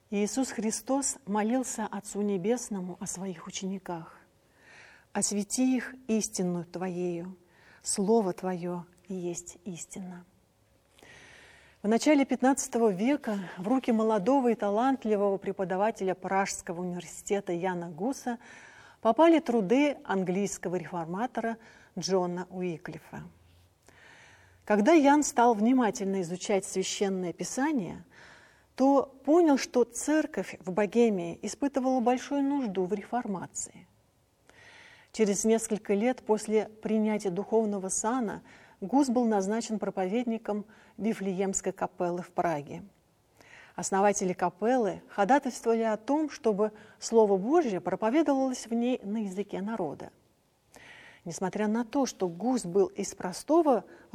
Иисус Христос молился Отцу Небесному о своих учениках. «Освети их истину Твоею, Слово Твое есть истина». В начале XV века в руки молодого и талантливого преподавателя Пражского университета Яна Гуса попали труды английского реформатора Джона Уиклифа. Когда Ян стал внимательно изучать Священное Писание, то понял, что церковь в Богемии испытывала большую нужду в реформации. Через несколько лет после принятия духовного сана Гус был назначен проповедником Вифлеемской капеллы в Праге. Основатели капеллы ходатайствовали о том, чтобы Слово Божье проповедовалось в ней на языке народа. Несмотря на то, что Гус был из простого